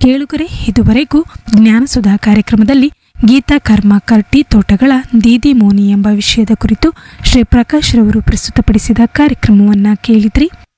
ಕೇಳುಗರೆ, ಇದುವರೆಗೂ ಜ್ಞಾನಸುಧಾ ಕಾರ್ಯಕ್ರಮದಲ್ಲಿ ಗೀತಾ ಕರ್ಮಾಕರ್ ಟೀ ತೋಟಗಳ ದೀದಿ ಮೋನಿ ಎಂಬ ವಿಷಯದ ಕುರಿತು ಶ್ರೀ ಪ್ರಕಾಶ್ ರವರು ಪ್ರಸ್ತುತಪಡಿಸಿದ ಕಾರ್ಯಕ್ರಮವನ್ನು ಕೇಳಿದ್ರಿ.